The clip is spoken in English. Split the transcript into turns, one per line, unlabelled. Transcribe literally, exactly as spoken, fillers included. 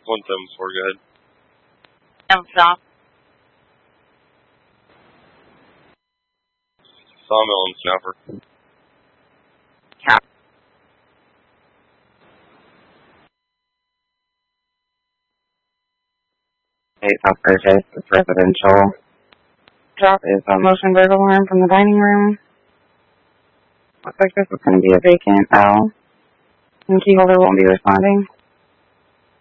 one seven four, go ahead.
No, stop.
Sawmill and Snapper.
Yeah.
Hey, South Purchase, it's residential. Drop is a motion burglar alarm from the dining room. Looks like this is going to be a vacant L. And key holder won't be responding.